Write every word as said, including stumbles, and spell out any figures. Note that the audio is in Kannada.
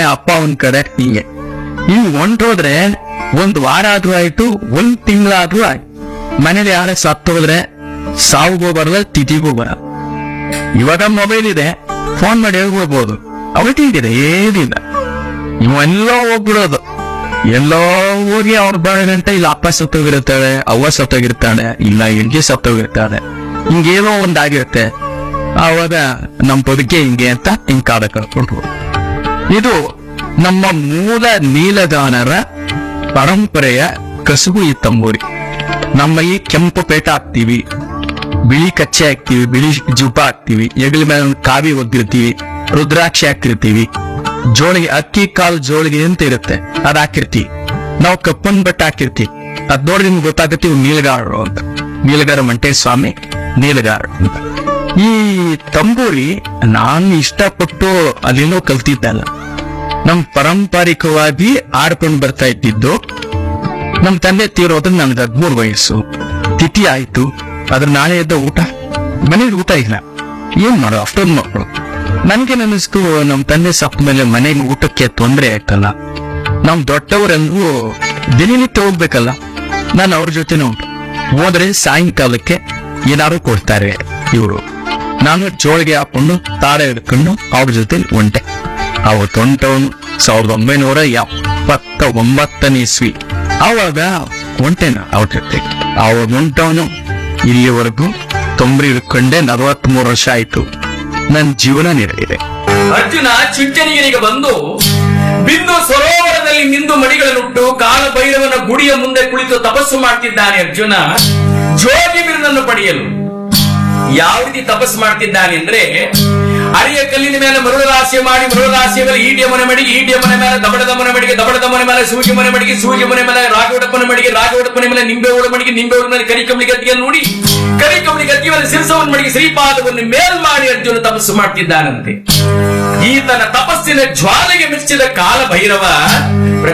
ಅಪ್ಪ ಒಂದ್ ಕಡೆ ಹೀಗೆ ಇವ್ ಹೊಂಟೋದ್ರೆ ಒಂದ್ ವಾರ ಆದ್ರೂ ಆಯ್ತು, ಒಂದ್ ತಿಂಗಳಾದ್ರೂ ಆಯ್ತು. ಮನೇಲಿ ಯಾರೇ ಸತ್ತೋದ್ರೆ ಸಾವುಗೂ ಬರಲ್ಲ, ತಿಥಿಗೂ ಬರಲ್ಲ. ಇವಾಗ ಮೊಬೈಲ್ ಇದೆ, ಫೋನ್ ಮಾಡಿ ಹೇಳ್ಬೋದು, ಅವತ್ತಿಗಿದೆ ಏನಿಲ್ಲ. ಇವೆಲ್ಲೋ ಹೋಗ್ಬಿಡೋದು, ಎಲ್ಲೋ ಹೋಗಿ ಅವ್ರ ಬಾಳಗಂಟೆ ಇಲ್ಲ ಅಪ್ಪ ಸತ್ತೋಗಿರ್ತಾಳೆ, ಅವ್ವ ಸತ್ತೋಗಿರ್ತಾಳೆ, ಇಲ್ಲ ಹೆಂಗೆ ಸತ್ತೋಗಿರ್ತಾಳೆ, ಹಿಂಗೇನೋ ಒಂದಾಗಿರುತ್ತೆ. ಆವಾಗ ನಮ್ ಬದುಕೆ ಹಿಂಗೆ ಅಂತ ಹಿಂಗ್ ಕಾಡ ಕಳ್ಕೊಂಡು. ಇದು ನಮ್ಮ ಮೂಲ ನೀಲಗಾನರ ಪರಂಪರೆಯ ಕಸುಬು ಈ ತಂಬೂರಿ. ನಮ್ಮ ಈ ಕೆಂಪು ಪೇಟ ಹಾಕ್ತಿವಿ, ಬಿಳಿ ಕಚ್ಚೆ ಹಾಕ್ತಿವಿ, ಬಿಳಿ ಜುಬ್ಬ ಹಾಕ್ತಿವಿ, ಹೆಗಲ ಮೇಲೆ ಒಂದು ಕಾವಿ ಒದ್ದಿರ್ತೀವಿ, ರುದ್ರಾಕ್ಷಿ ಹಾಕಿರ್ತೀವಿ, ಜೋಳಿಗೆ ಅಕ್ಕಿ ಕಾಳು ಜೋಳಿಗೆ ಅಂತ ಇರುತ್ತೆ ಅದ್ ಹಾಕಿರ್ತೀವಿ. ನಾವು ಕಪ್ಪನ್ ಬಟ್ಟೆ ಹಾಕಿರ್ತೀವಿ. ಅದ್ ನೋಡಿ ನಿಮ್ಗೆ ಗೊತ್ತಾಗತ್ತೆ ಇವ್ ನೀಲಗಾರರು ಅಂತ. ನೀಲಗಾರ ಮಂಟೇಶ ಸ್ವಾಮಿ ನೀಲಗಾರ ಅಂತ. ಈ ತಂಬೂರಿ ನಾನು ಇಷ್ಟಪಟ್ಟು ಅಲ್ಲೇನೋ ಕಲ್ತಿದ್ದಲ್ಲ, ನಮ್ ಪಾರಂಪರಿಕವಾಗಿ ಆಡ್ಕೊಂಡು ಬರ್ತಾ ಇದ್ದಿದ್ದು. ನಮ್ ತಂದೆ ತೀರೋದ್ರೆ ನನ್ಗೆ ಹದ್ಮೂರು ವಯಸ್ಸು, ತಿಥಿ ಆಯ್ತು, ಅದ್ರ ನಾಳೆ ಎದ್ದ ಊಟ, ಮನೇಲಿ ಊಟ ಇಲ್ಲ, ಏನ್ ಮಾಡೋ ಅಷ್ಟೊಂದು ಮಕ್ಕಳು. ನನ್ಗೆ ಅನ್ನಿಸ್ತು ನಮ್ ತಂದೆ ಸತ್ತ ಮೇಲೆ ಮನೆಗೆ ಊಟಕ್ಕೆ ತೊಂದರೆ ಆಯ್ತಲ್ಲ, ನಮ್ ದೊಡ್ಡವರೆಲ್ಲರೂ ದಿನನಿತ್ಯ ಹೋಗ್ಬೇಕಲ್ಲ, ನಾನು ಅವ್ರ ಜೊತೆನೇ ಉಂಟು. ಹೋದ್ರೆ ಸಾಯಂಕಾಲಕ್ಕೆ ಏನಾದ್ರು ಕೊಡ್ತಾರೆ ಇವರು. ನಾನು ಜೋಳಿಗೆ ಹಾಕೊಂಡು ತಾಳೆ ಹಿಡ್ಕೊಂಡು ಅವ್ರ ಜೊತೆ ಹೊಂಟೆ. ಅವತ್ತು ಹೊಂಟವನು ಸಾವಿರದ ಒಂಬೈನೂರ ಎಪ್ಪತ್ತ ಒಂಬತ್ತನೇ ಇಸ್ವಿ. ಆವಾಗ ಹೊಂಟೆನ ಅವ್ರ ಜೊತೆ. ಅವಾಗ ಹೊಂಟವನು ಇಲ್ಲಿವರೆಗೂ ತೊಂಬರಿ ಹಿಡ್ಕೊಂಡೆ ನಲವತ್ತ್ ಮೂರು ವರ್ಷ ಆಯ್ತು. ನನ್ನ ಜೀವನ ನೀಡಲಿದೆ. ಅರ್ಜುನ ಚುಂಚನಗಿರಿಗೆ ಬಂದು ಬಿಂದು ಸರೋವರದಲ್ಲಿ ನಿಂದು ಮಡಿಗಳನ್ನುಟ್ಟು ಕಾಲ ಭೈರವನ ಗುಡಿಯ ಮುಂದೆ ಕುಳಿತು ತಪಸ್ಸು ಮಾಡ್ತಿದ್ದಾನೆ. ಅರ್ಜುನ ಜೋಗಿ ಬಿರುದನ್ನು ಪಡೆಯಲು ಯಾವ ರೀತಿ ತಪಸ್ಸು ಮಾಡ್ತಿದ್ದಾನೆ ಅಂದ್ರೆ, ಅರಿಯ ಕಲ್ಲಿನ ಮೇಲೆ ಮರುಳ ರಾಶಿ ಮಾಡಿ, ಮರುಳ ರಾಶಿಯ ಮೇಲೆ ಈಟಿಯ ಮನೆ ಮಡಿಗೆ, ಈಟಿಯ ಮನೆ ಮೇಲೆ ದಬಡದ ಮನೆ ಮಡಿಗೆ, ದಬಡದ ಮನೆ ಮೇಲೆ ಸೂಜಿ ಮನೆ ಮಡಿಗೆ, ಸೂಜಿ ಮನೆ ಮೇಲೆ ರಾಘವಡಪ್ಪನ ಮಡಿಗೆ, ರಾಘವಡಪ್ಪನ ಮೇಲೆ ನಿಂಬೆ ಓಡ ಮಡಿಗೆ, ನಿಂಬೆ ಓಡ ಮೇಲೆ ಕರಿಕಂಬಳಿ ಗದ್ದಿಯನ್ನು ನೋಡಿ, ಕರಿಕಂಬಳಿ ಗದ್ದಿಯ ಮೇಲೆ ಸಿರಸವನ್ನು ಮಡಿಗೆ, ಶ್ರೀಪಾದವನ್ನು ಮೇಲ್ ಮಾಡಿ ಅರ್ಜುನ ತಪಸ್ಸು ಮಾಡ್ತಿದ್ದಾನಂತೆ. ಈತನ ತಪಸ್ಸಿನ ಜ್ವಾಲೆಗೆ ಮೆಚ್ಚಿದ ಕಾಲ ಭೈರವ